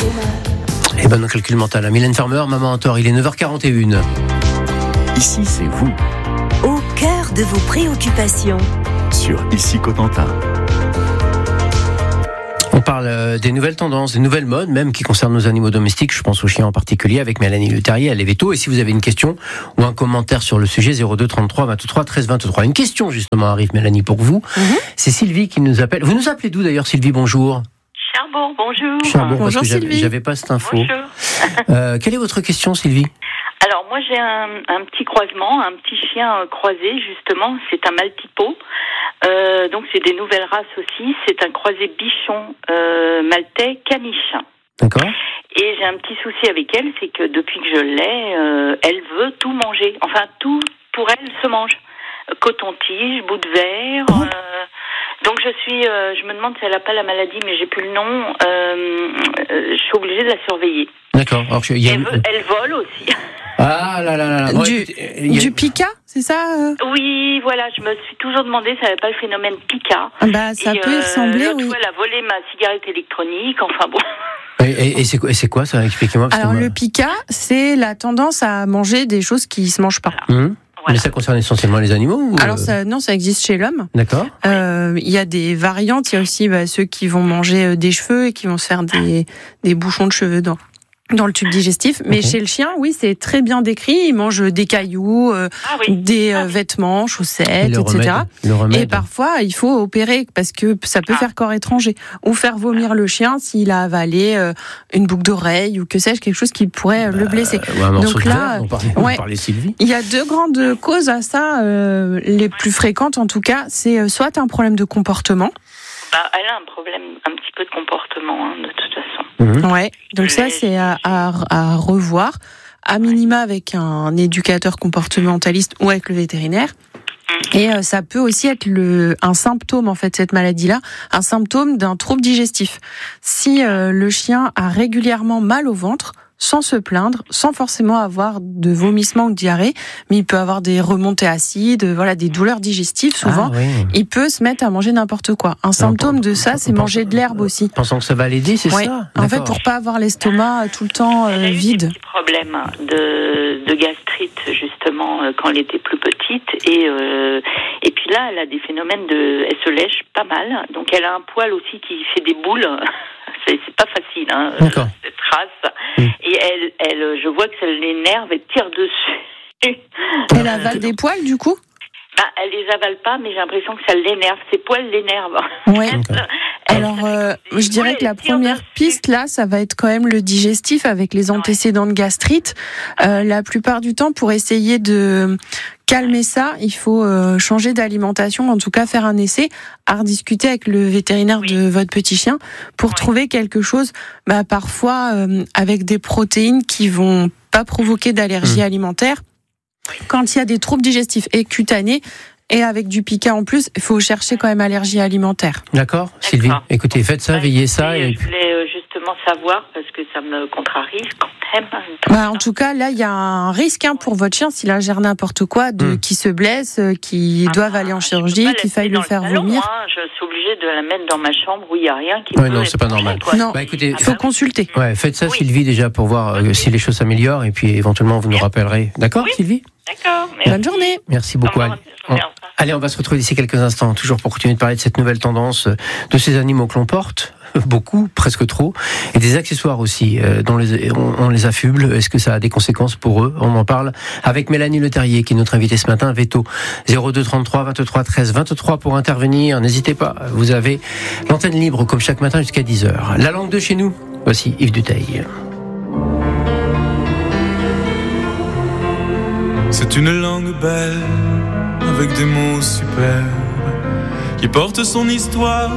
Et nos calculs mentaux. Mylène Farmer, Maman a tort, il est 9h41. Ici, c'est vous. Au cœur de vos préoccupations. Sur Ici Cotentin. On parle des nouvelles tendances, des nouvelles modes, même qui concernent nos animaux domestiques. Je pense aux chiens en particulier, avec Mélanie Le Terrier, elle est veto. Et si vous avez une question ou un commentaire sur le sujet, 02 33 23 13 23. Une question justement arrive, Mélanie, pour vous. C'est Sylvie qui nous appelle. Vous nous appelez d'où d'ailleurs, Sylvie? Bonjour. Cherbourg, bonjour. Cherbourg, Bonjour, parce que Sylvie. j'avais pas cette info. Bonjour. Quelle est votre question, Sylvie? Alors moi j'ai un petit croisement, un petit chien croisé justement, c'est un Maltipot. Donc c'est des nouvelles races aussi, c'est un croisé bichon maltais caniche. D'accord. Et j'ai un petit souci avec elle, c'est que depuis que je l'ai, elle veut tout manger. Enfin tout pour elle se mange. Coton-tige, bout de verre. Donc je me demande si elle n'a pas la maladie, mais j'ai plus le nom. Je suis obligée de la surveiller. D'accord. Alors, Elle vole aussi. Ah là là là. Du pica, c'est ça Oui, voilà, je me suis toujours demandé si ça n'avait pas le phénomène pica. Ça peut y ressembler, l'autre oui. fois, elle a volé ma cigarette électronique, enfin bon. Et c'est quoi ça? Expliquez-moi. Alors le pica, c'est la tendance à manger des choses qui se mangent pas. Voilà. Mais ça concerne essentiellement les animaux ou... Alors non, ça existe chez l'homme. D'accord. Il y a des variantes, il y a aussi ceux qui vont manger des cheveux et qui vont se faire des bouchons de cheveux dans le tube digestif. Mais chez le chien, oui, c'est très bien décrit. Il mange des cailloux, des vêtements, chaussettes, etc. Et parfois, il faut opérer parce que ça peut faire corps étranger. Ou faire vomir le chien s'il a avalé une boucle d'oreille ou que sais-je, quelque chose qui pourrait le blesser. Donc là, on parlait Sylvie. Il y a deux grandes causes à ça. Les plus fréquentes, en tout cas, c'est soit un problème de comportement. Elle a un problème, un petit peu de comportement, de toute façon. Ouais, donc ça c'est à revoir, à minima avec un éducateur comportementaliste ou avec le vétérinaire. Et ça peut aussi être un symptôme, en fait, cette maladie-là, un symptôme d'un trouble digestif. Si le chien a régulièrement mal au ventre, sans se plaindre, sans forcément avoir de vomissements ou de diarrhée, mais il peut avoir des remontées acides, des douleurs digestives souvent. Il peut se mettre à manger n'importe quoi. Un symptôme de ça, c'est manger de l'herbe aussi. Pensant que ça va l'aider, c'est ça? En fait, pour pas avoir l'estomac tout le temps vide. Elle a eu des petits problèmes de gastrite justement quand elle était plus petite et puis là, elle a des phénomènes elle se lèche pas mal. Donc elle a un poil aussi qui fait des boules. C'est pas facile, cette race. Et elle, je vois que ça l'énerve et tire dessus. Elle avale des poils, du coup? Elle les avale pas, mais j'ai l'impression que ça l'énerve. Ses poils l'énervent. Oui. Alors, je dirais que la première piste, là, ça va être quand même le digestif avec les antécédents de gastrite. La plupart du temps, pour essayer de calmer ça, il faut changer d'alimentation, en tout cas faire un essai, à rediscuter avec le vétérinaire de votre petit chien pour trouver quelque chose, parfois avec des protéines qui vont pas provoquer d'allergie alimentaire. Quand il y a des troubles digestifs et cutanés, et avec du pica en plus, il faut chercher quand même allergie alimentaire. D'accord, Sylvie. Écoutez, faites ça, veillez ça. Je voulais justement savoir, parce que ça me contrarie quand même. En tout cas, là, il y a un risque pour votre chien, s'il ingère n'importe quoi, qu'il se blesse, qu'il doive aller en chirurgie, qu'il faille le faire vomir. Je suis obligée de la mettre dans ma chambre où il n'y a rien qui non, c'est pas normal. Non, écoutez, il faut consulter. Faites ça, Sylvie, déjà, pour voir si les choses s'améliorent, et puis éventuellement, vous nous rappellerez. D'accord, Sylvie? D'accord. Bonne journée. Merci beaucoup. Allez, on va se retrouver d'ici quelques instants, toujours pour continuer de parler de cette nouvelle tendance de ces animaux que l'on porte, beaucoup, presque trop, et des accessoires aussi, dont on les affuble. Est-ce que ça a des conséquences pour eux? On en parle avec Mélanie Le Terrier, qui est notre invitée ce matin, veto. 02 33 23 13 23 pour intervenir. N'hésitez pas, vous avez l'antenne libre, comme chaque matin, jusqu'à 10h. La langue de chez nous, voici Yves Duteil. C'est une langue belle, avec des mots superbes, qui porte son histoire